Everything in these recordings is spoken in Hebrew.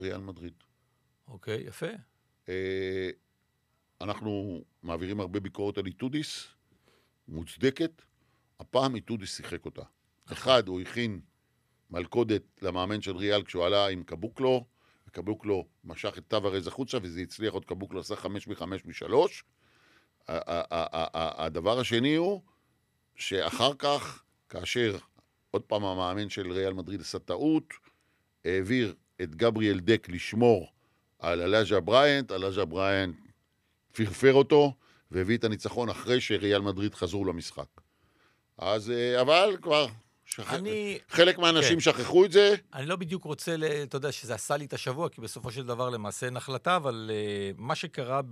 ריאל מדריד. אוקיי, יפה. אנחנו מעבירים הרבה ביקורת על איטודיס, מוצדקת. הפעם איטודיס שיחק אותה. אחד, הוא הכין מלכודת למאמן של ריאל כשהוא עלה עם קבוקלו, וקבוקלו משך את טוורז החוצה, וזה הצליח עוד קבוקלו, עשה 5 מ-5 מ-3. הדבר השני הוא, שאחר כך, כאשר עוד פעם המאמן של ריאל מדריד עשה טעות, העביר את גבריאל דק לשמור על אלאג'ה בריינט, אלאג'ה בריינט פרפר אותו, והביא את הניצחון אחרי שריאל מדריד חזרו למשחק. אז, אבל כבר, חלק מהאנשים שכחו את זה. אני לא בדיוק רוצה, אתה יודע, שזה עשה לי את השבוע, כי בסופו של דבר למעשה אין החלטה, אבל מה שקרה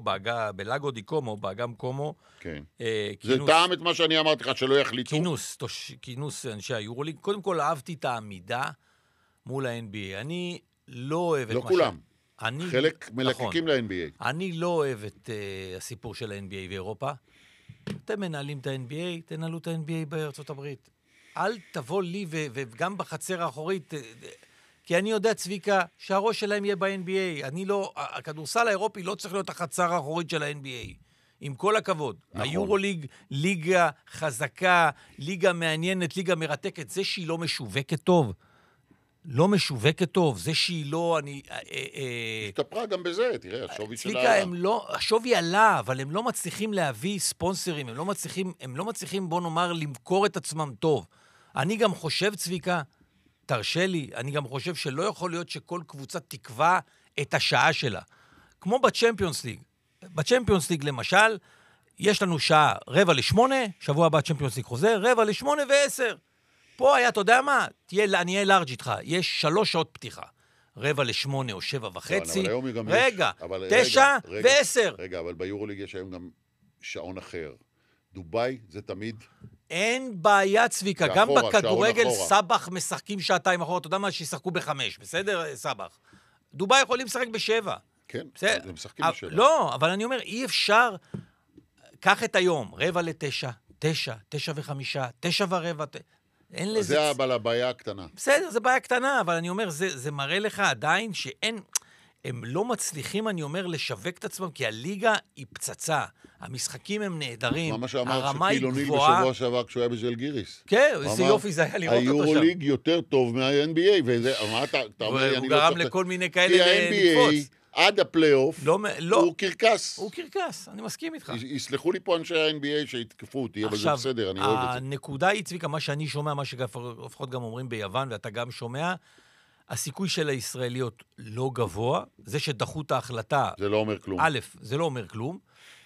בלאגו די קומו, באגם קומו, כן. זה טעם את מה שאני אמרתי לך, שלא יחליטו. כינוס אנשי היורוליג. קודם כל, אהבתי את העמידה מול ה-NBA. אני לא אוהב את לא כולם. חלק מלקקים ל-NBA. אני לא אוהב את הסיפור של ה-NBA ואירופה. אתם מנהלים את ה-NBA, תנהלו את ה-NBA בארצות הברית. אל תבוא לי, וגם בחצר האחורית, כי אני יודע, צביקה, שהראש שלהם יהיה ב-NBA. הכדורסל האירופי לא צריך להיות החצר האחורית של ה-NBA. עם כל הכבוד. נכון. היורוליג, ליגה חזקה, ליגה מעניינת, ליגה מרתקת. זה שהיא לא משווקת טוב. לא משווקת טוב. זה שהיא לא... השתפרה גם בזה, תראה, השווי שלה צביקה, השווי עלה, אבל הם לא מצליחים להביא ספונסרים, הם לא מצליחים, בוא נאמר, למכור את עצמם טוב. אני גם חושב, צביקה, תרשה לי, אני גם חושב שלא יכול להיות שכל קבוצה תקבע את השעה שלה. כמו בצ'מפיונס ליג. בצ'מפיונס ליג, למשל, יש לנו שעה 7:45, שבוע הבא צ'מפיונס ליג חוזר, 7:45 ו10. פה היה, אתה יודע מה? אני אהיה לארג' איתך. יש 3 שעות פתיחה. 7:45 או 7:30. רגע, 9 ו10. רגע, אבל ביורוליג יש היום גם שעון אחר. דוביי זה תמיד... אין בעיה, צביקה. גם בכדורגל סבח משחקים 2 שעות אחורה. אתה יודע מה? שישחקו ב5, בסדר? סבח. דוביי יכולים לשחק ב7. כן, הם משחקים ב7. לא, אבל אני אומר, אי אפשר... קח את היום, 8:45, 9, 9:05, 9:15... אין לזה... זה הבעיה הקטנה. בסדר, זה בעיה קטנה, אבל אני אומר, זה מראה לך עדיין שאין... הם לא מצליחים, אני אומר, לשווק את עצמם, כי הליגה היא פצצה. המשחקים הם נהדרים. מה שאמר שקילוניל בשבוע שעבר כשהוא היה בז'לגיריס. כן, איזה יופי זה היה לראות אותו שם. היורוליג יותר טוב מה-NBA, וזה, מה אתה אומר, הוא גרם לכל מיני כאלה לקפוץ. עד הפלייאוף, הוא קרקס. הוא קרקס, אני מסכים איתך. יסלחו לי פה אנשי ה-NBA שהתקפו אותי, אבל זה בסדר, אני אוהב את זה. הנקודה היא, צביקה, מה שאני שומע, מה שלפחות גם אומרים ביוון, ואתה גם שומע, הסיכוי של הישראליות לא גבוה, זה שדחו את ההחלטה... זה לא אומר כלום. א', זה לא אומר כלום.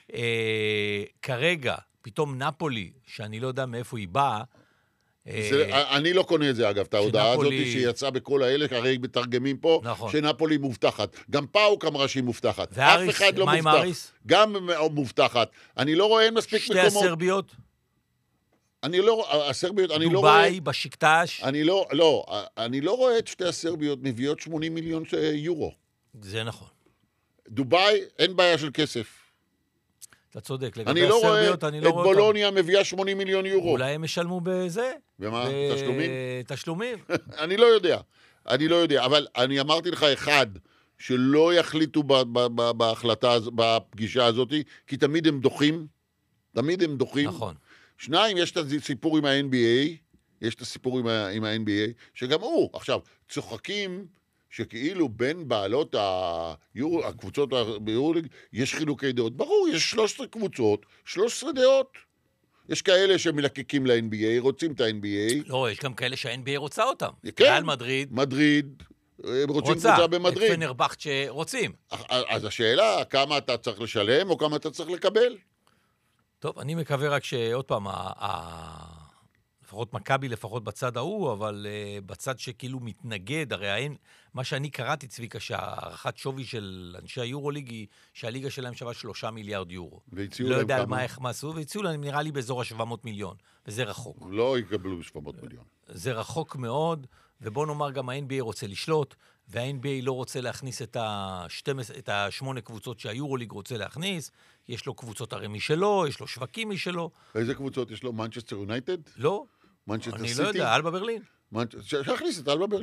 כרגע, פתאום נפולי, שאני לא יודע מאיפה היא באה, אני לא קונה את זה, אגב, את ההודעה הזאת שיצאה בכל האלה, הרי מתרגמים פה, שנפולי מובטחת. גם פאוק אמרה שהיא מובטחת. אף אחד לא מובטח. גם מובטחת. אני לא רואה מספיק מקומות. שתי הסרביות? הסרביות, אני לא רואה... דוביי, בשקטש? אני לא רואה את שתי הסרביות מביאות 80 מיליון יורו. זה נכון. דוביי, אין בעיה של כסף. אתה צודק, לגבי הסרביות, אני לא רואה אותם. את בולוניה מביאה 80 מיליון יורו. אולי הם ישלמו בזה? ומה? תשלומים? תשלומים. אני לא יודע, אבל אני אמרתי לך אחד, שלא יחליטו בפגישה הזאת, כי תמיד הם דוחים. נכון. 2, יש את הסיפור עם ה-NBA, עם ה-NBA, שגם הוא, עכשיו, צוחקים שכאילו בין בעלות הקבוצות ביורוליג, יש חילוקי דעות. ברור, יש 13 קבוצות, 13 דעות. יש כאלה שמלקקים ל-NBA, רוצים את ה-NBA. לא, יש גם כאלה שה-NBA רוצה אותם. כן, ריאל מדריד. רוצים קבוצה במדריד. את פנרבכט שרוצים. אז השאלה, כמה אתה צריך לשלם או כמה אתה צריך לקבל? טוב, אני מקווה רק שעוד פעם, לפחות מכבי, לפחות בצד ההוא, אבל בצד שכאילו מתנגד, הרי מה שאני קראתי, צביקה, שהערכת שווי של אנשי היורוליג היא שהליגה שלהם שווה 3 מיליארד יורו. לא יודע על מה איך עשו, והציעו להם נראה לי באזור ה-700 מיליון, וזה רחוק. לא יקבלו 700 מיליון. זה רחוק מאוד, ובוא נאמר גם ה-NBA רוצה לשלוט, וה-NBA לא רוצה להכניס את 8 קבוצות שהיורוליג רוצה להכניס, יש לו קבוצות הרי משלו, יש לו שווקים משלו. איזה קבוצות יש לו? מנצ'סטר יונייטד? לא. מנצ'סטר אני סיטי? לא יודע, אלבה ברלין. שיכניס את אלבה ברלין.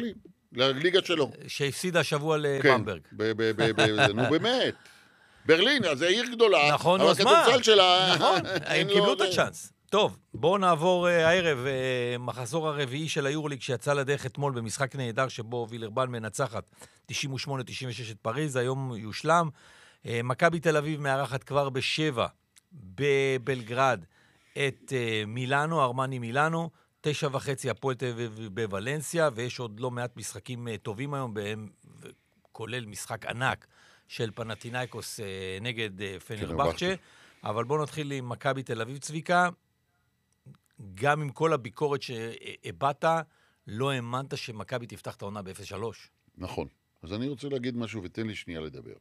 לליגה שלו. שהפסידה השבוע לבמברג. נו באמת. ברלין, אז זה עיר גדולה. נכון, אבל אז מה? הכדורסל שלה... נכון, הם קיבלו את הצ'אנס. טוב, בואו נעבור הערב, מחזור הרביעי של היורוליג שיצא לדרך אתמול במשחק נהדר שבו וילרבן מנצחת 98-96 את פריז, היום יושלם. מכבי תל אביב מארחת כבר ב7 בבלגרד את מילאנו, ארמני מילאנו, 9:30 הפועל תל אביב בוולנסיה, ויש עוד לא מעט משחקים טובים היום, בהם כולל משחק ענק של פנתינייקוס נגד פנרבחצ'ה. אבל בואו נתחיל עם מכבי תל אביב, צביקה. גם עם כל הביקורת שהבאת, לא האמנת שמכבי תפתח את העונה ב-0-3. נכון. אז אני רוצה להגיד משהו ותן לי שנייה לדבר.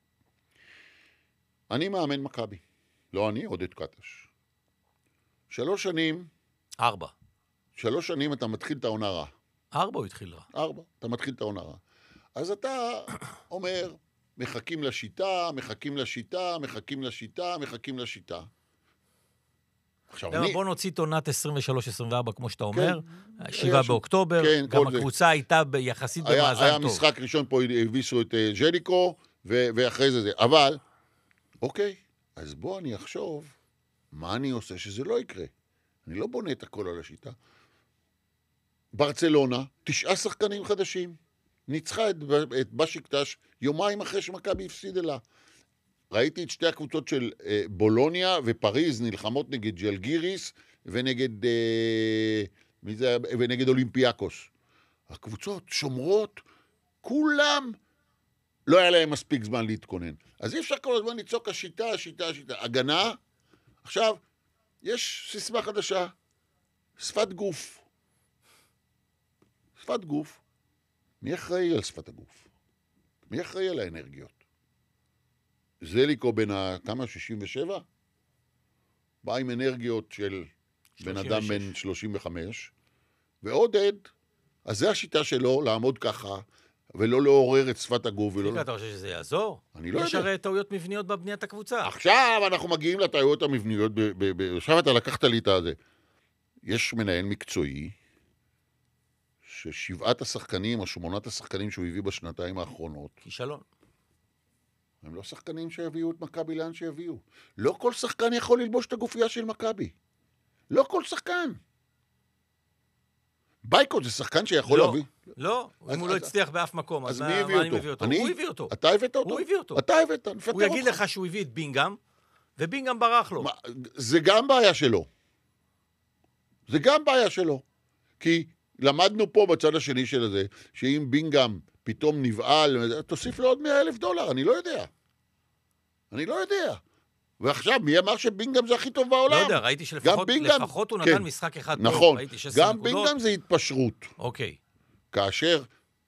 אני מאמן מכבי. לא אני, עודד קטש. 3 שנים... 4. 3 שנים אתה מתחיל את העונה רע. 4 הוא התחיל רע. 4, אתה מתחיל את העונה רע. אז אתה אומר, מחכים לשיטה, מחכים לשיטה, מחכים לשיטה, מחכים לשיטה. עכשיו אני... בוא נוציא את עונת 23-24, כמו שאתה אומר, 7 באוקטובר, גם הקבוצה הייתה יחסית במאזן טוב. היה משחק ראשון פה, הביסו את ז'ליקו, ואחרי זה. אבל, אוקיי, אז בוא אני אחשוב, מה אני עושה שזה לא יקרה? אני לא בונה את הכל על השיטה. ברצלונה, 9 שחקנים חדשים. ניצחה את בשיקטש יומיים אחרי שמכבי הפסידה לה. ראיתי את שתי הקבוצות של בולוניה ופריז נלחמות נגד ג'לגיריס ונגד אולימפיאקוס. הקבוצות שומרות, כולם לא היה להם מספיק זמן להתכונן. אז אי אפשר כל הזמן לצעוק השיטה. הגנה, עכשיו, יש סיסמה חדשה, שפת גוף. שפת גוף. מי אחראי על שפת הגוף? מי אחראי על האנרגיות? זליקו בן כמה? 67? בא עם אנרגיות של 36. בן אדם בן 35, ועודד, אז זה השיטה שלו, לעמוד ככה, ולא לעורר את שפת הגוף. אתה חושב שזה יעזור? אני לא יודע. יש הרי טעויות מבניות בבניית הקבוצה. עכשיו אנחנו מגיעים לטעויות המבניות, עכשיו אתה לקחת לי את זה. יש מנהל מקצועי, ש7 השחקנים או 8 השחקנים שהוא הביא בשנתיים האחרונות. כישלון. הם לא שחקנים שיביאו את מכבי לאן שיביאו. לא כל שחקן יכול ללבוש את הגופייה של מכבי. לא כל שחקן. בייקו זה שחקן שיכול להביא. לא, אם הוא לא הצליח באף מקום, אז מי הביא אותו? הוא הביא אותו. אתה הבאת אותו? הוא הביא אותו. אתה הבאת, נפטר אותך. הוא יגיד לך שהוא הביא את בינגאם, ובינגאם ברח לו. זה גם בעיה שלו. זה גם בעיה שלו. כי למדנו פה בצד השני של זה, שאם בינגאם פתאום נבעל, תוסיף לו עוד $100,000, אני לא יודע. אני לא יודע. ועכשיו, מי אמר שבינגאם זה הכי טוב בעולם? לא יודע, ראיתי שלפחות הוא נתן משחק אחד טוב. נכון, גם בינגאם זה התפשרות. אוקיי. כאשר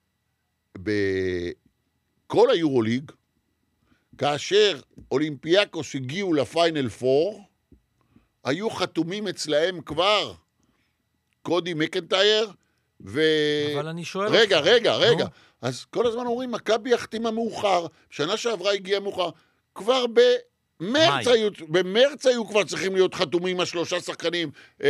בכל היורוליג, כאשר אולימפיאקוס הגיעו לפיינל 4, היו חתומים אצלהם כבר קודי מקנטייר, אבל אני שואל רגע. אז כל הזמן אומרים, מכבי החתימה מאוחר, שנה שעברה הגיעה מאוחר, כבר במרץ היו כבר צריכים להיות חתומים 3 שחקנים.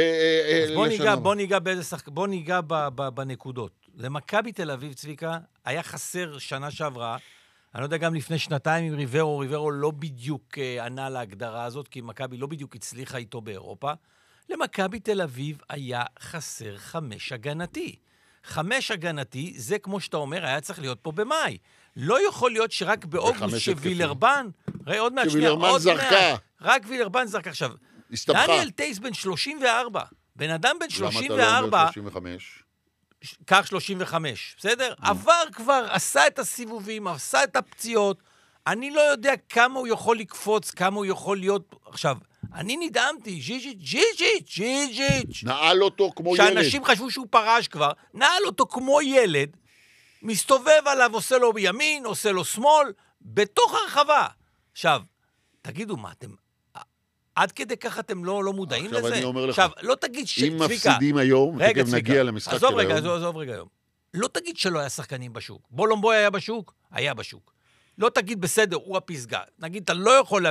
בוא ניגע בנקודות. למכבי תל אביב, צביקה, היה חסר שנה שעברה, אני לא יודע, גם לפני 2 עם ריברו לא בדיוק ענה להגדרה הזאת, כי מכבי לא בדיוק הצליחה איתו באירופה. למכבי תל אביב היה חסר 5 הגנתי. 5 הגנתי, זה כמו שאתה אומר, היה צריך להיות פה במאי. לא יכול להיות שרק באוגוסט שווילרבן, עוד מעט שנייה, רק וילרבן זרקה. עכשיו, דניאל טייס בן 34, בן אדם בן 34, למה אתה לא אומר 35? כך 35, בסדר? עבר כבר, עשה את הסיבובים, עשה את הפציעות, אני לא יודע כמה הוא יכול לקפוץ, כמה הוא יכול להיות... עכשיו, אני נדהמתי, ג'יג'יץ'. נעל אותו כמו ילד. שאנשים חשבו שהוא פרש כבר, נעל אותו כמו ילד, מסתובב עליו, עושה לו בימין, עושה לו שמאל, בתוך הרחבה. עכשיו, תגידו מה, אתם... עד כדי כך אתם לא מודעים לזה? עכשיו אני אומר לך, עכשיו, לא תגיד אם מפסידים היום, תכף נגיע למשחק של היום. עזוב רגע היום. לא תגיד שלא היה שחקנים בשוק. בולומבוי היה בשוק? היה בשוק. לא תגיד בסדר, הוא הפסגה. נגיד, אתה לא יכול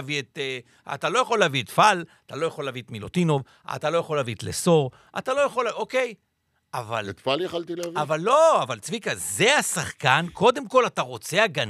להביא את פל, אתה לא יכול להביא את מילוטינוב, אתה לא יכול להביא את לסור, אתה לא יכול, אוקיי? אבל... את פאלי יכלתי להביא. אבל לא, אבל צביקה, זה השחקן, קודם כל אתה רוצה הגנה,